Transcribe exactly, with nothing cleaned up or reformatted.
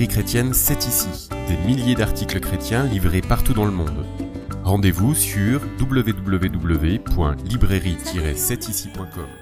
librairie chrétienne C'est ici, des milliers d'articles chrétiens livrés partout dans le monde. Rendez-vous sur w w w point librairie tiret c'est ici point com.